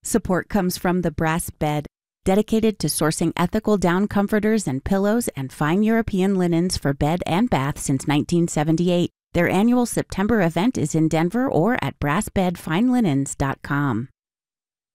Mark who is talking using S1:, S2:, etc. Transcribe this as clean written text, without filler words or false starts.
S1: Support comes from the Brass Bed, dedicated to sourcing ethical down comforters and pillows and fine European linens for bed and bath since 1978. Their annual September event is in Denver or at brassbedfinelinens.com.